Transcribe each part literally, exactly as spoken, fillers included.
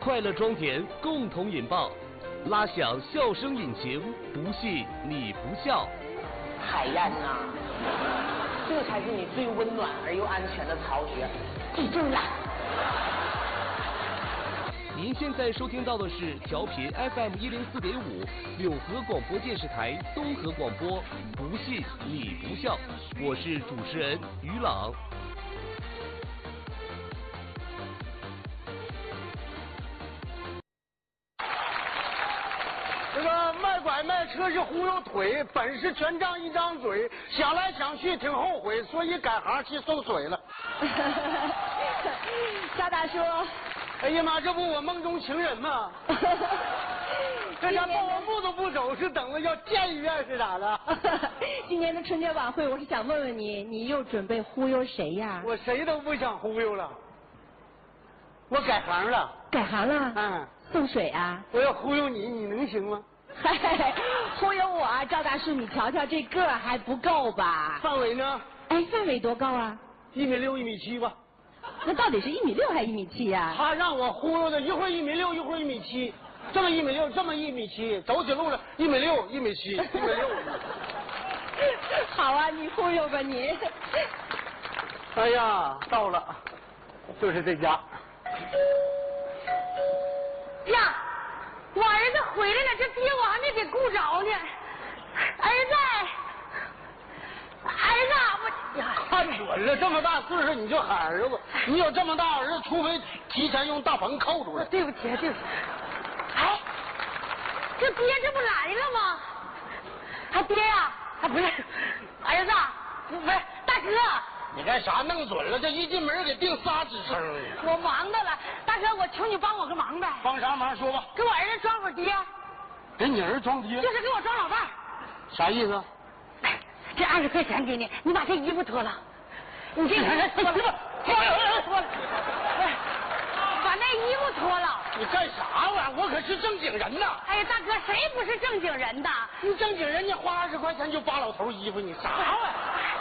快乐装填，共同引爆，拉响笑声引擎，不信你不笑。 海燕呐，这才是你最温暖而又安全的巢穴，记住了。 您现在收听到的是调频 F M 一零四点五，柳河广播电视台东河广播，不信你不笑，我是主持人于朗。 这个卖拐卖车是忽悠腿，本事全仗一张嘴，想来想去挺后悔，所以改行去送水了。 沙大叔， 哎呀妈，这不我梦中情人吗？这家报完步都不走，是等着要见一面是咋的？ 今年的春节晚会，我是想问问你，你又准备忽悠谁呀？ 我谁都不想忽悠了，我改行了。 改行了？ 嗯， 送水啊？ 我要忽悠你，你能行吗？ 嗨，忽悠我啊，赵大叔，你瞧瞧这个儿还不够吧？ 范围呢？ 哎，范围多高啊？ 一米六，一米七吧。 那到底是一米六还是一米七呀？ 他让我忽悠的，一会儿一米六，一会儿一米七，这么一米六，这么一米七，走起路来一米六，一米七，一米六。 好啊，你忽悠吧你。 哎呀，到了，就是这家。 呀，我儿子回来了，这爹我还没给顾着呢。儿子，儿子，我呀， 看准了，这么大岁数你就喊儿子，你有这么大儿子，除非提前用大棚扣住了。 对不起，对不起。哎，这爹这不来了吗？啊，爹呀、啊，啊不是，儿子，不是大哥。 你干啥弄准了？这一进门给定仨指称。 我忙的了，大哥，我求你帮我个忙呗。 帮啥忙？说吧。 给我儿子装会儿爹。 给你儿子装爹？ 就是给我装老伴儿。 啥意思？ 这二十块钱给你，你把这衣服脱了。你这脱了，脱了，脱了，把那衣服脱了。 你干啥玩意儿？我可是正经人呐！ 哎呀，大哥，谁不是正经人呐？ 你正经人，你花二十块钱就扒老头衣服，你啥玩意儿？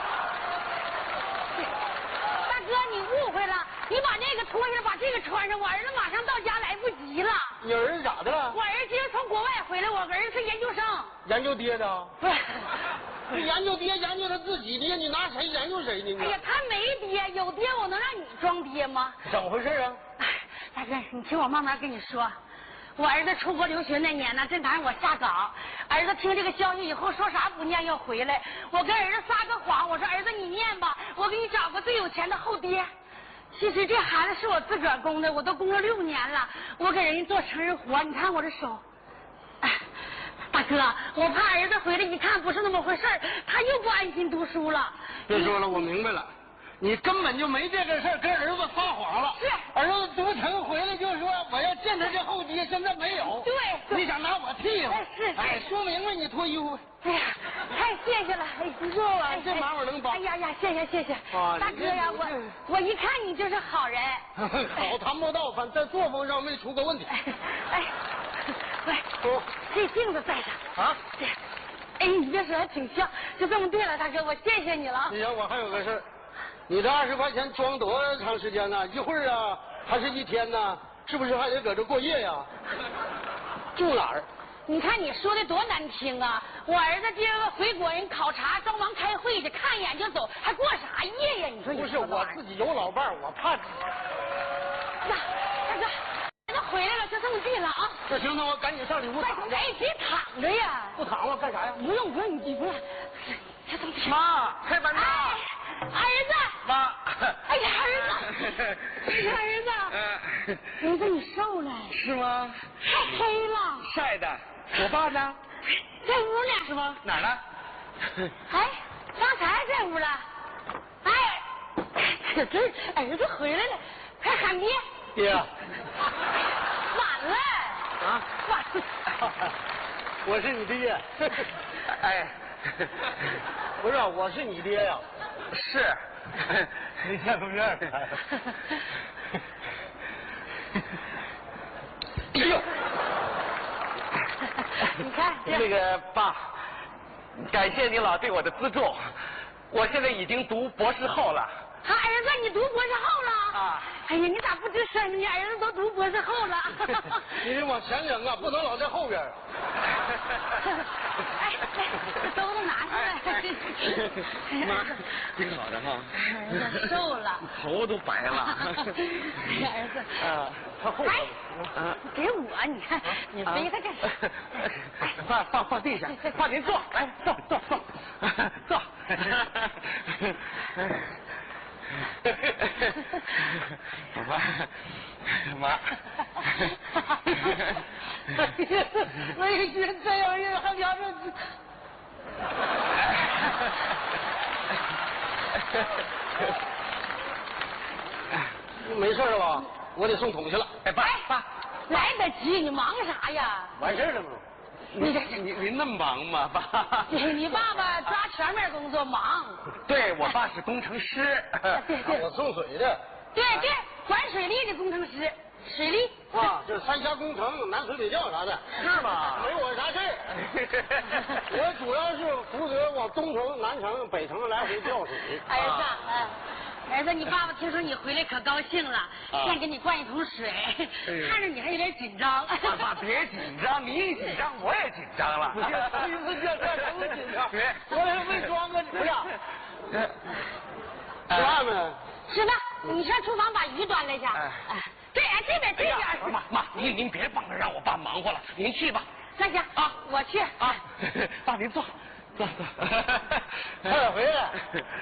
大哥，你误会了，你把那个脱下来，把这个穿上，我儿子马上到家来不及了。 你儿子咋的了？ 我儿子今儿从国外回来，我儿子是研究生。 研究爹的？ 不是， 你研究爹，研究他自己爹，你拿谁研究谁呢？ 哎呀，他没爹，有爹我能让你装爹吗？ 怎么回事啊？ 哎，大哥，你听我慢慢跟你说。我儿子出国留学那年呢，正赶上我下岗。儿子听这个消息以后，说啥不念要回来。我跟儿子撒个谎，我说儿子你念吧，我给你找个最有钱的后爹。其实这孩子是我自个儿供的，我都供了六年了。我给人家做成人活，你看我这手。哎，大哥，我怕儿子回来一看不是那么回事儿，他又不安心读书了。 别说了，我明白了。你根本就没这个事儿，跟儿子撒谎了。 是， 儿子读成回来就说我要见他这后爹，现在没有。 对， 你想拿我替我？ 是是。 哎，说明白，你脱衣服。 哎呀，太谢谢了，哎，不错啊，这忙我能帮。 哎呀呀，谢谢谢谢。 啊， 大哥呀，我我一看你就是好人。 好谈不到，反正在作风上没出过问题。 哎，喂， 哦， 这镜子带上啊。 哎，你这是还挺像，就这么对了，大哥，我谢谢你了。 你看我还有个事儿。你这二十块钱装多长时间呢？一会儿啊，还是一天呢？是不是还得搁这过夜呀？住哪儿？ 你看你说的多难听啊！我儿子今儿个回国人考察，装忙开会去，看一眼就走，还过啥夜呀？你说你不是我自己有老伴儿，我怕。 呀，大哥，那回来了，就这么地了啊！ 那行，那我赶紧上里屋躺着。 哎，别躺着呀！ 不躺了干啥呀？ 不用不用，你不用，就这么地。 妈，开门呐！ 儿子， 妈， 哎呀，儿子，儿子，儿子你瘦了， 是吗？ 太黑了， 晒的。我爸呢？ 在屋呢， 是吗？哪儿呢？ 哎，刚才在屋了。哎，可这儿子回来了，快喊爹！ 爹。 晚了。 啊？ 晚了。 我是你爹。哎，不是，我是你爹呀。是。你见不面来了。哎呦！ 你看， 那个爸，感谢您老对我的资助，我现在已经读博士后了。 他儿子，你读博士后了？ 啊！ 哎呀，你咋不吱声呢？你儿子都读博儿子厚了。 你得往前整啊，不能老在后边。 哎，兜子拿出来。 妈，挺好的哈。 儿子瘦了， 头都白了。 儿子， 啊，他后哎， 啊， 给我，你看你背他干啥？ 放放放地下，爸您坐，来坐坐坐坐。妈，妈， 我一天这样人还俩人。 没事了吧？我得送桶去了。 哎，爸爸， 来得及，你忙啥呀？ 完事了吗？ 你你你那么忙吗，爸？ 你爸爸抓全面工作忙。 对我爸是工程师。 对对我送水的。 对对，管水利的工程师，水利。 啊，这三峡工程、南水北调啥的， 是吗？ 没我啥事儿。我主要是负责往东城、南城、北城来回调水。 儿子，嗯。儿子，你爸爸听说你回来可高兴了，先给你灌一桶水，看着你还有点紧张。 爸爸别紧张，你一紧张我也紧张了。 不是，第一次见面什么紧张？我也没装啊，不是。吃饭没？ 吃饭，你上厨房把鱼端来一下。 哎哎，对，哎，这边这边。 妈妈，您您别帮着让我爸忙活了，您去吧。 那行啊，我去啊。爸您坐，坐坐。 快点回来。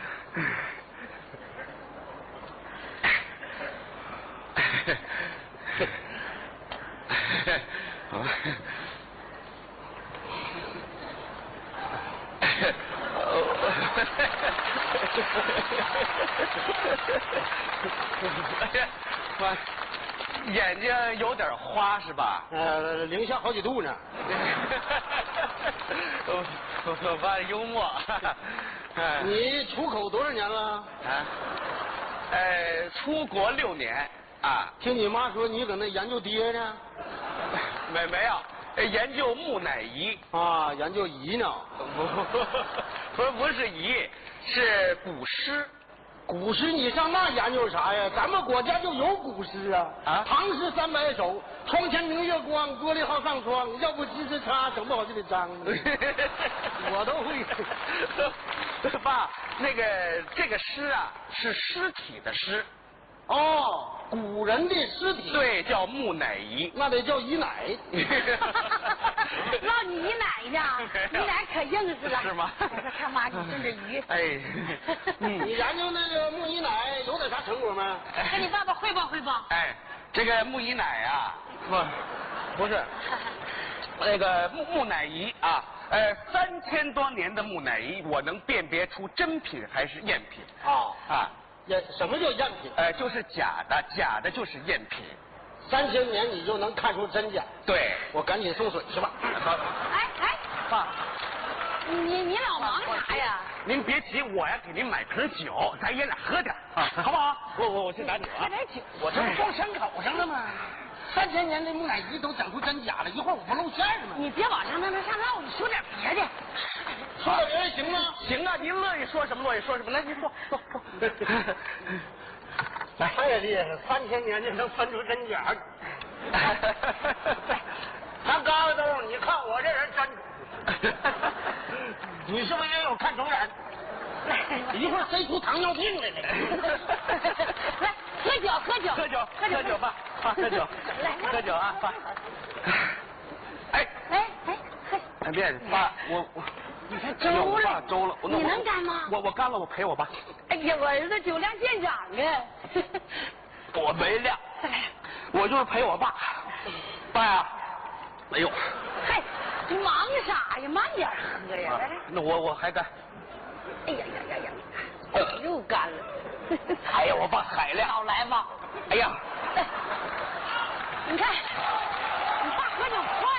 眼睛有点花是吧？ 呃，零下好几度呢。 我我爸幽默。 你出口多少年了？ 啊，呃，出国六年啊。 听你妈说你搁那研究爹呢？ 没没有，研究木乃伊。 啊，研究仪呢？ 不不不是仪，是古诗。 古诗你上那研究啥呀？咱们国家就有古诗啊！ 啊， 唐诗三百首，窗前明月光，玻璃好上霜。要不鸡翅叉，整不好就得脏。我都会。 爸，那个这个诗啊，是尸体的尸。 哦，古人的尸体。 对，叫木乃伊。 那得叫姨奶。 唠你姨奶呢，你奶可硬实了。 是吗？ 看妈，你炖这鱼。 哎， 嗯，你研究那个木姨奶有点啥成果吗？ 跟你爸爸汇报汇报。 哎，这个木姨奶啊，不，不是，那个木木乃伊啊，呃，三千多年的木乃伊，我能辨别出真品还是赝品。 哦， 啊， 赝什么叫赝品？ 呃，就是假的，假的就是赝品。 三千年你就能看出真假。 对， 我赶紧送水去吧。 哎哎， 爸， 你你老忙啥呀？ 您别急，我呀给您买瓶酒，咱爷俩喝点啊，好不好？我我我去打酒啊。 喝点酒。 我这不装枪口上了吗？三千年的木乃伊都整出真假了，一会儿我不露馅了吗？ 你别往上那那上唠，你说点别的。 说点别的行吗？ 行啊，您乐意说什么乐意说什么，来您坐坐坐。 来，太厉害了，三千年就能分出真假。咱高东，你看我这人真。你是不是也有看走眼？一会儿塞出糖尿病来了。 来，喝酒喝酒喝酒喝酒吧，啊喝酒， 来喝酒啊爸。哎哎哎， 哎别爸我我。 你看粥了， 粥了， 你能干吗？ 我我干了，我陪我爸。 哎呀，我儿子酒量见长啊！ 我没量，我就是陪我爸。爸呀，哎呦， 嗨，你忙啥呀？慢点喝呀！来来， 那我我还干。 哎呀呀呀呀，又干了。 哎呀，我爸海量。 少来吧。 哎呀， 你看，你爸喝酒快。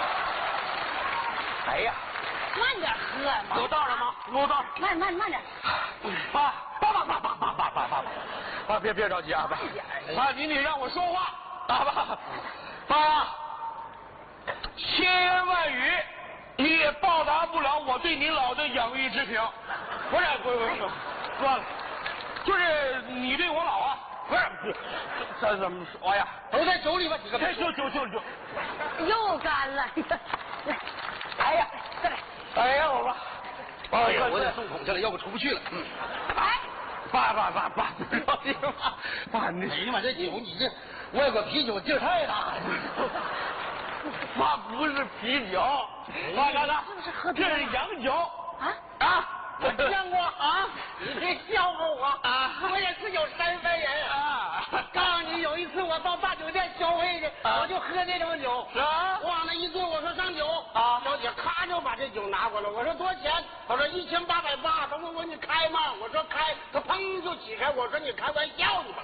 哎呀。 慢点喝， 有道了吗？有道。 慢慢慢点。 爸，爸爸爸爸爸爸爸爸，爸别别着急啊，爸，爸你得让我说话，爸爸，爸，千言万语你也报答不了我对您老的养育之情。不是，不是，不是，算了，就是你对我老啊， 不是，这怎么说呀？ 都在酒里吧，几个这就就就就， 又干了。 哎呀， 再来。 哎呀，我爸， 哎呀，我得送桶去了，要不出不去了。嗯。 哎， 爸爸爸爸，着急吧，爸你。 哎呀妈，这酒你这外国啤酒劲儿太大了。 爸不是啤酒，爸看看， 是不是喝这多了是洋酒啊啊！ 我见过啊，你别笑话我啊！ 我也是有三分人啊！ 告诉你，有一次我到大酒店消费去，我就喝这种酒。 是啊。 往那一坐，我说上酒啊， 小姐咔就把这酒拿过来，我说多少钱？她说一千八百八。她问我你开吗？我说开。她砰就起开，我说你开玩笑呢吧？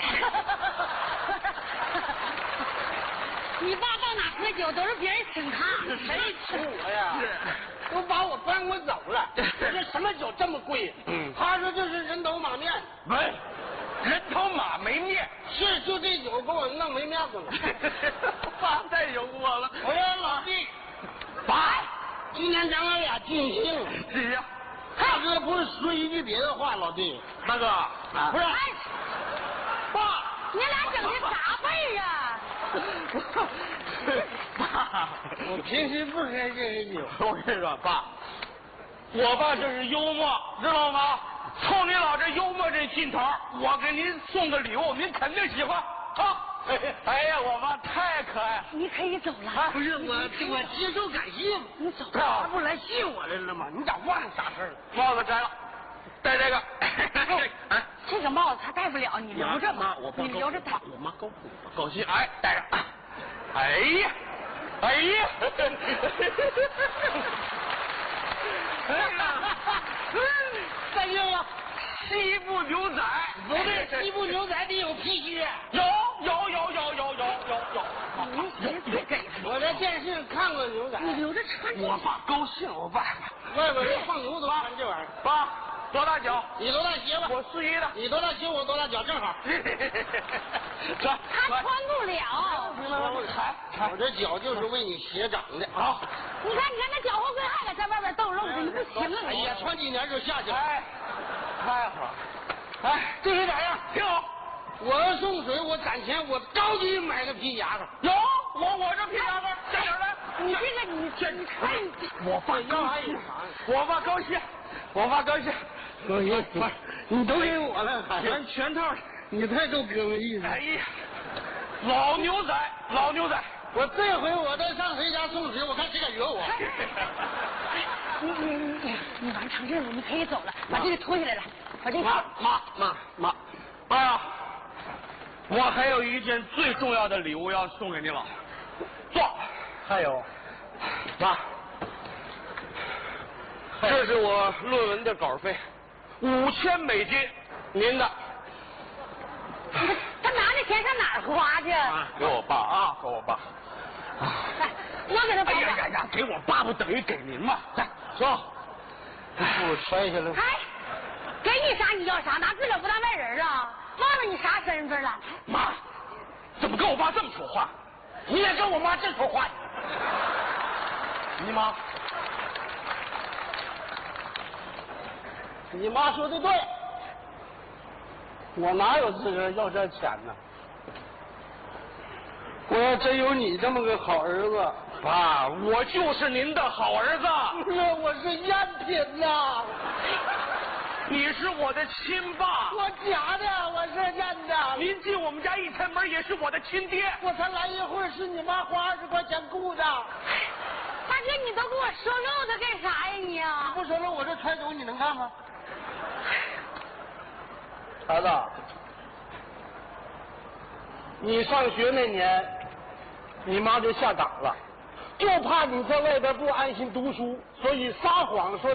你爸到哪喝酒都是别人请他， 谁请我呀？都把我端我走了。我说什么酒这么贵？嗯，他说这是人头马面。 没，人头马没面。 是，就这酒给我弄没面子了。 爸太有我了。 我说老弟， 爸， 今天咱们俩尽兴。 是呀。 大哥不是说一句别的话，老弟。 大哥， 啊，不是。 哎， 爸， 你俩整的啥味儿啊？ 爸， 我平时不喝这个酒。 我跟你说，爸，我爸这是幽默，知道吗？冲你老这幽默这劲头，我给您送个礼物，您肯定喜欢啊！哎呀，我爸太可爱了。 你可以走了。 不是我，我接受感谢。 你走干啥不来谢我来了吗？你咋忘了啥事儿了？ 帽子摘了，戴这个。 哎，这个帽子他戴不了，你留着吧。 我你留着戴。 我妈高兴，高兴，哎，戴着。哎呀，哎呀！ 干净了。 西部牛仔不对，西部牛仔得有皮靴。 有有有有有有有有。 你别别给他。 我在电视上看过牛仔。 你留着穿。 我爸高兴，我爸。 外边人放牛都穿这玩意儿。 爸，多大脚？ 你多大鞋吧？ 我四一的。 你多大鞋？我多大脚？正好。 穿。 他穿不了。 看，我这脚就是为你鞋长的啊！ 你看，你看那脚后跟还搁在外边逗漏着，你不行啊！ 哎呀，穿几年就下去了。 哎，太好了！ 哎，这回咋样？ 挺好。 我要送水，我攒钱，我着急买个皮夹克。 有，我我这皮夹克在哪儿呢？ 你这个你这你看你， 我爸高兴，我爸高兴，我爸高兴。 高兴，你都给我了， 全全套。 你太够哥们意思。 哎呀，老牛仔，老牛仔。 我这回我再上谁家送水，我看谁敢惹我。 你你你你完成任务，你可以走了，把这个脱下来了，把这个。 妈妈妈妈，爸呀，我还有一件最重要的礼物要送给您了。坐。 还有， 妈，这是我论文的稿费，五千美金，您的。 他拿那钱上哪儿花去？ 给我爸啊，给我爸。 哎，我给他包哎呀呀呀，给我爸不等于给您嘛？来，走。 我摔下来。 哎，给你啥你要啥，拿自个儿不当外人啊？忘了你啥身份了？ 妈，怎么跟我爸这么说话？你也跟我妈这说话？ 你妈，你妈说的对，我哪有资格要这钱呢？我要真有你这么个好儿子， 爸，我就是您的好儿子。 不是，我是赝品呐。 你是我的亲爸。 我假的，我是赝的。 您进我们家一开门也是我的亲爹。 我才来一会儿，是你妈花二十块钱雇的。 大哥，你都给我说漏他干啥呀你啊？ 不说了，我这揣走你能看吗？孩子，你上学那年，你妈就下岗了，就怕你在外边不安心读书，所以撒谎说